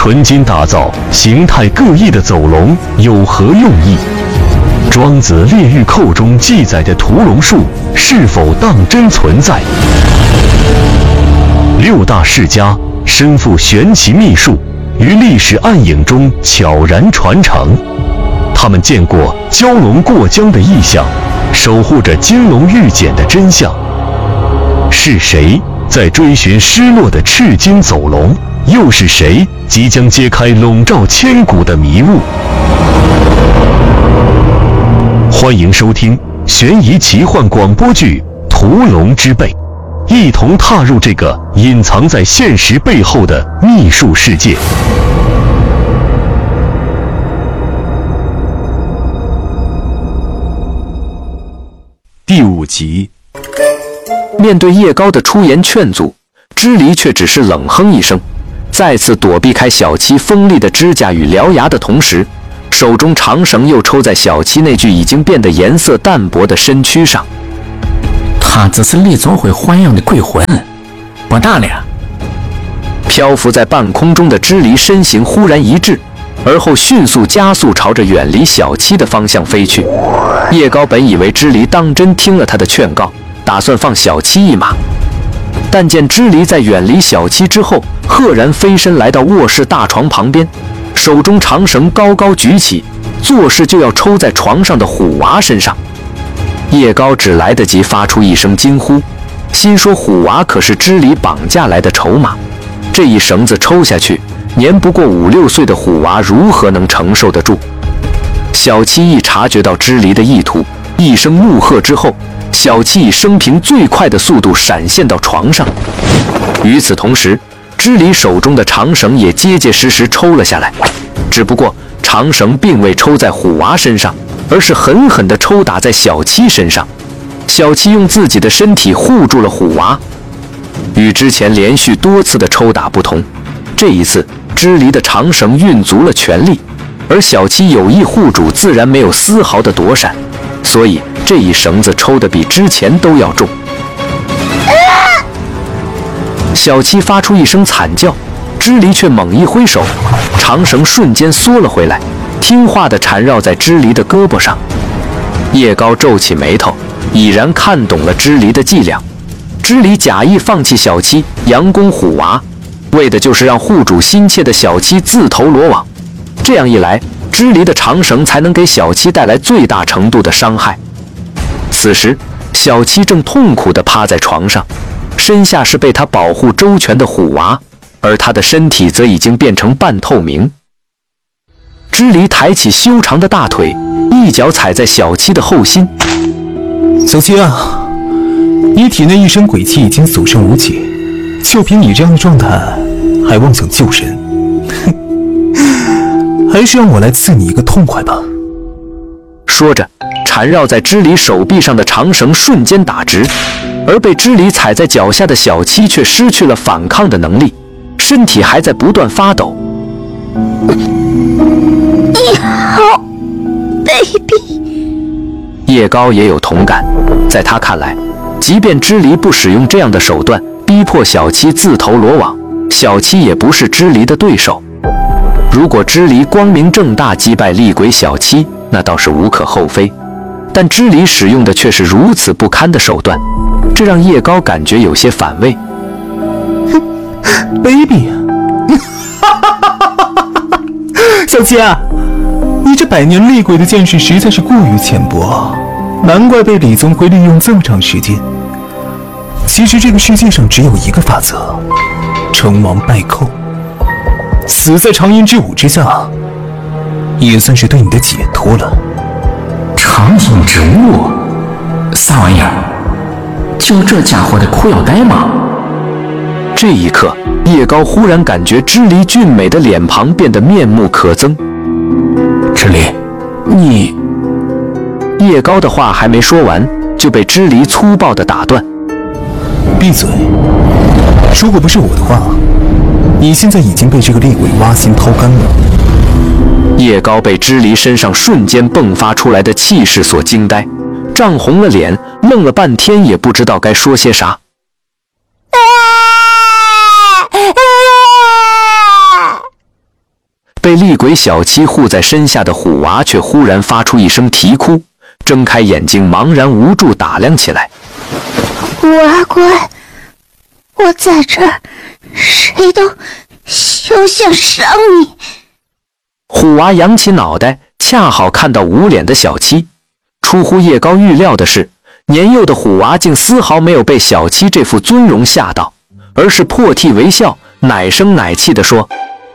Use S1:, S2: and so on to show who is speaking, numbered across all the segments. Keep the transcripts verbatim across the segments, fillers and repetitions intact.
S1: 纯金打造、形态各异的走龙有何用意？庄子《列御寇》中记载的屠龙术是否当真存在？六大世家身负玄奇秘术，于历史暗影中悄然传承。他们见过蛟龙过江的异象，守护着金龙玉简的真相。是谁在追寻失落的赤金走龙？又是谁即将揭开笼罩千古的迷雾？欢迎收听悬疑奇幻广播剧《屠龙之辈》，一同踏入这个隐藏在现实背后的秘术世界。
S2: 第五集，
S3: 面对叶高的出言劝阻，支离却只是冷哼一声，再次躲避开小七锋利的指甲与獠牙的同时，手中长绳又抽在小七那具已经变得颜色淡薄的身躯上。
S4: 他只是立宗会豢养的鬼魂，不大了。
S3: 漂浮在半空中的支离身形忽然一滞，而后迅速加速朝着远离小七的方向飞去。叶高本以为支离当真听了他的劝告，打算放小七一马，但见支离在远离小七之后，赫然飞身来到卧室大床旁边，手中长绳高高举起，作势就要抽在床上的虎娃身上。叶高只来得及发出一声惊呼，心说虎娃可是支离绑架来的筹码，这一绳子抽下去，年不过五六岁的虎娃如何能承受得住？小七一察觉到支离的意图，一声怒喝之后，小七以生平最快的速度闪现到床上。与此同时，支离手中的长绳也结结实实抽了下来，只不过长绳并未抽在虎娃身上，而是狠狠地抽打在小七身上。小七用自己的身体护住了虎娃，与之前连续多次的抽打不同，这一次支离的长绳运足了全力，而小七有意护主，自然没有丝毫的躲闪，所以这一绳子抽得比之前都要重。小七发出一声惨叫，支离却猛一挥手，长绳瞬间缩了回来，听话地缠绕在支离的胳膊上。叶高皱起眉头，已然看懂了支离的伎俩。支离假意放弃小七，佯攻虎娃，为的就是让护主心切的小七自投罗网。这样一来，支离的长绳才能给小七带来最大程度的伤害。此时，小七正痛苦地趴在床上，身下是被他保护周全的虎娃，而他的身体则已经变成半透明。支离抬起修长的大腿，一脚踩在小七的后心。
S2: 小七啊，你体内一身鬼气已经所剩无几，就凭你这样的状态，还妄想救人？还是让我来赐你一个痛快吧。
S3: 说着，缠绕在支离手臂上的长绳瞬间打直，而被支离踩在脚下的小七却失去了反抗的能力，身体还在不断发抖。
S5: 你好 ，baby。
S3: 叶高也有同感，在他看来，即便支离不使用这样的手段逼迫小七自投罗网，小七也不是支离的对手。如果支离光明正大击败厉鬼小七，那倒是无可厚非，但支离使用的却是如此不堪的手段，这让叶高感觉有些反胃。
S2: baby， 小七啊，你这百年厉鬼的见识实在是过于浅薄，难怪被李宗辉利用这么长时间。其实这个世界上只有一个法则，成王败寇。死在长阴之舞之下，也算是对你的解脱了。
S4: 长阴之舞，啥玩意儿？就这家伙的裤腰带吗？
S3: 这一刻，叶高忽然感觉支离俊美的脸庞变得面目可憎。
S4: 支离，你……
S3: 叶高的话还没说完，就被支离粗暴地打断。
S2: 闭嘴！如果不是我的话，你现在已经被这个厉鬼挖心掏肝了。
S3: 叶高被支离身上瞬间迸发出来的气势所惊呆，涨红了脸，愣了半天也不知道该说些啥。 被厉鬼小七护在身下的虎娃却忽然发出一声啼哭，睁开眼睛，茫然无助打量起来。
S5: 娃乖，我在这儿，谁都休想伤你。
S3: 虎娃扬起脑袋，恰好看到捂脸的小七。出乎叶高预料的是，年幼的虎娃竟丝毫没有被小七这副尊容吓到，而是破涕为笑，奶声奶气地说：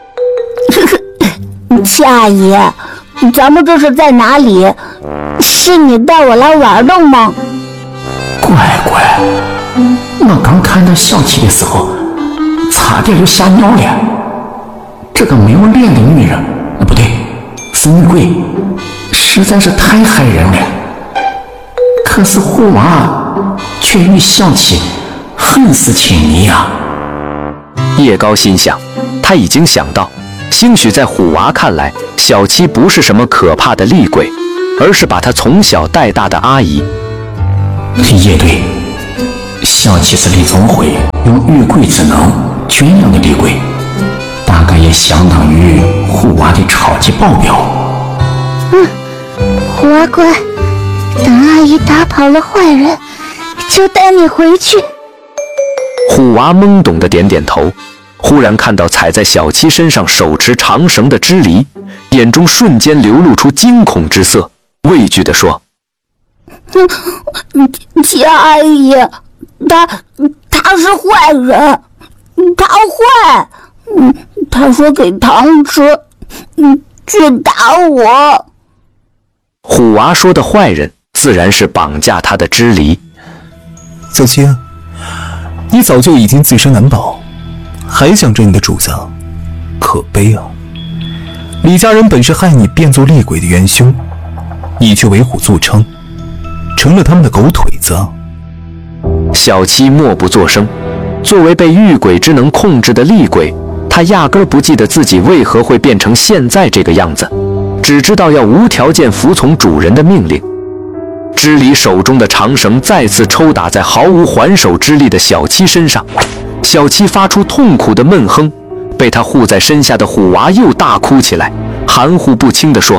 S5: 七阿姨，咱们这是在哪里？是你带我来玩的吗？
S4: 乖乖，我刚看到小七的时候，差点就吓尿了。这个没有脸的女人，不对，是女鬼，实在是太害人了。可是虎娃却与小七很是亲密呀。
S3: 叶高心想，他已经想到，兴许在虎娃看来，小七不是什么可怕的厉鬼，而是把他从小带大的阿姨。
S4: 也对，小七是李宗辉用御鬼之能圈养的厉鬼，大概也相当于虎娃的超级保镖。
S5: 嗯，虎娃乖，等阿姨打跑了坏人，就带你回去。
S3: 虎娃懵懂的点点头，忽然看到踩在小七身上手持长绳的支离，眼中瞬间流露出惊恐之色，畏惧地说：
S5: 七阿姨，他他是坏人，他坏，嗯，他说给糖吃，嗯，却打我。
S3: 虎娃说的坏人自然是绑架他的支离。
S2: 小七，你早就已经自身难保，还想着你的主子，可悲啊！李家人本是害你变作厉鬼的元凶，你却为虎作伥，成了他们的狗腿子。
S3: 小七默不作声，作为被御鬼之能控制的厉鬼，他压根不记得自己为何会变成现在这个样子，只知道要无条件服从主人的命令。支离手中的长绳再次抽打在毫无还手之力的小七身上，小七发出痛苦的闷哼，被他护在身下的虎娃又大哭起来，含糊不清地说：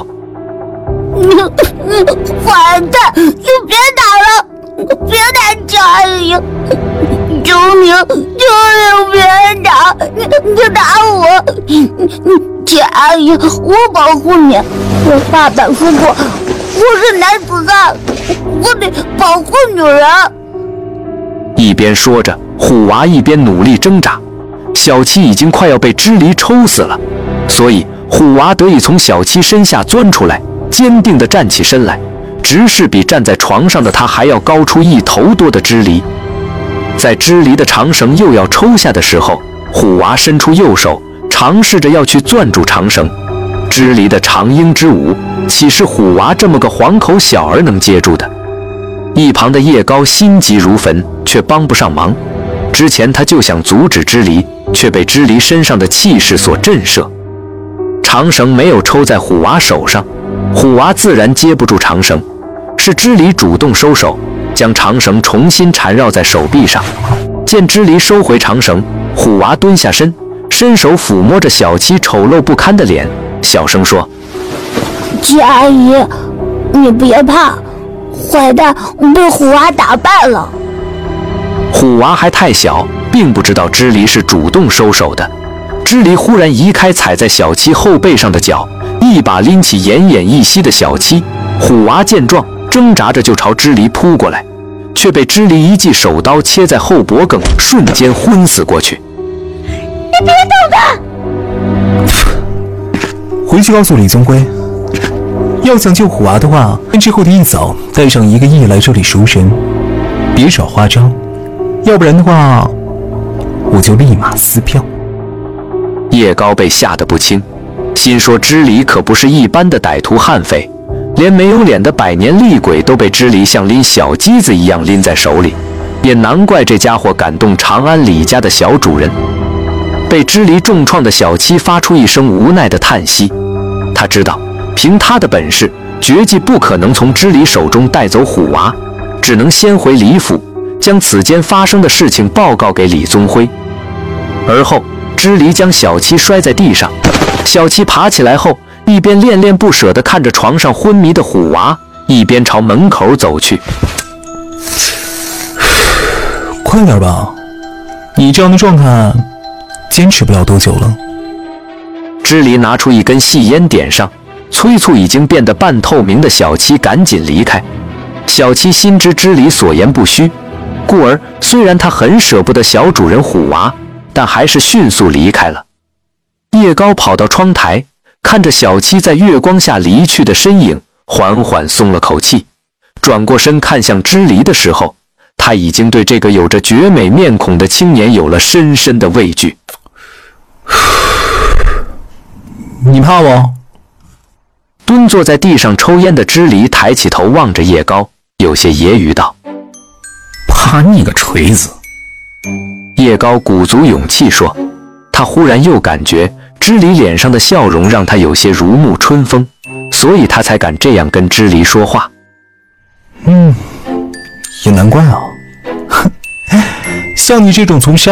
S5: 坏蛋，你别打了，别打七阿姨，救命，救命，别打，你你打我，七阿姨，我保护你，我爸爸说过，我是男子汉，我得保护女人。
S3: 一边说着，虎娃一边努力挣扎，小七已经快要被支离抽死了，所以虎娃得以从小七身下钻出来，坚定地站起身来，直视比站在床上的他还要高出一头多的支离。在支离的长绳又要抽下的时候，虎娃伸出右手，尝试着要去攥住长绳。支离的长鹰之舞，岂是虎娃这么个黄口小儿能接住的？一旁的叶高心急如焚，却帮不上忙。之前他就想阻止支离，却被支离身上的气势所震慑。长绳没有抽在虎娃手上，虎娃自然接不住长绳，是支离主动收手，将长绳重新缠绕在手臂上。见支离收回长绳，虎娃蹲下身，伸手抚摸着小七丑陋不堪的脸，小声说：
S5: 七阿姨，你别怕，坏蛋被虎娃打败了。
S3: 虎娃还太小，并不知道支离是主动收手的。支离忽然移开踩在小七后背上的脚，一把拎起奄奄一息的小七。虎娃见状，挣扎着就朝支离扑过来，却被支离一记手刀切在后脖梗，瞬间昏死过去。
S5: 你别动他！
S2: 回去告诉李宗圭，要想救虎娃的话，之后的一早带上一个亿来这里赎身，别耍花招，要不然的话，我就立马撕票。
S3: 叶高被吓得不轻，心说支离可不是一般的歹徒悍匪，连没有脸的百年厉鬼都被支离像拎小鸡子一样拎在手里，也难怪这家伙敢动长安李家的小主人。被支离重创的小七发出一声无奈的叹息，他知道凭他的本事，绝技不可能从支离手中带走虎娃，只能先回李府，将此间发生的事情报告给李宗辉。而后支离将小七摔在地上， 小七爬起来后，一边恋恋不舍地看着床上昏迷的虎娃，一边朝门口走去。
S2: 快点吧，你这样的状态坚持不了多久了。
S3: 支离拿出一根细烟点上，催促已经变得半透明的小七赶紧离开。小七心知支离所言不虚，故而虽然他很舍不得小主人虎娃，但还是迅速离开了。叶高跑到窗台，看着小七在月光下离去的身影，缓缓松了口气，转过身看向支离的时候，他已经对这个有着绝美面孔的青年有了深深的畏惧。
S2: 你怕我？
S3: 蹲坐在地上抽烟的支离抬起头望着叶高，有些揶揄道：
S4: 怕你个锤子！
S3: 叶高鼓足勇气说，他忽然又感觉支离脸上的笑容让他有些如沐春风，所以他才敢这样跟支离说话。
S2: 嗯，也难怪啊，像你这种从山